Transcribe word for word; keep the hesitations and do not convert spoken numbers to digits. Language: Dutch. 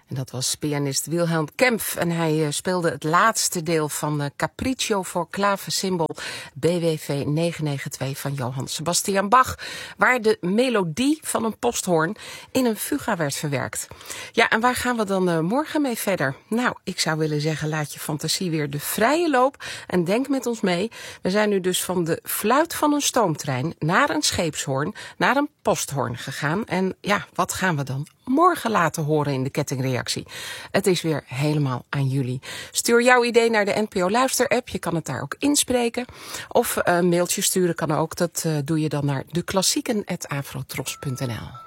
En dat was pianist Wilhelm Kempff. En hij uh, speelde het laatste deel van uh, Capriccio voor klavecimbal B W V negenhonderdnegenennegentig van Johann Sebastian Bach. Waar de melodie van een posthoorn in een fuga werd verwerkt. Ja, en waar gaan we dan uh, morgen mee verder? Nou, ik zou willen zeggen, laat je fantasie weer de vrije loop en denk met ons mee. We zijn nu dus van de fluit van een stoomtrein naar een scheepshoorn, naar een posthoorn gegaan. En ja, wat gaan we dan morgen laten horen in de kettingreactie? Het is weer helemaal aan jullie. Stuur jouw idee naar de N P O Luister app. Je kan het daar ook inspreken. Of een mailtje sturen kan ook. Dat uh, doe je dan naar de klassieken apenstaartje afrotros punt n l.